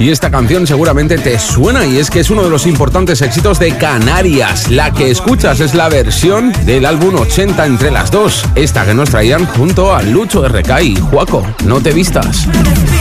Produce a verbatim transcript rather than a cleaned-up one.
Y esta canción seguramente te suena y es que es uno de los importantes éxitos de Canarias. La que escuchas es la versión del álbum ochenta entre las dos, esta que nos traían junto a Lucho R K y Juaco. No te vistas.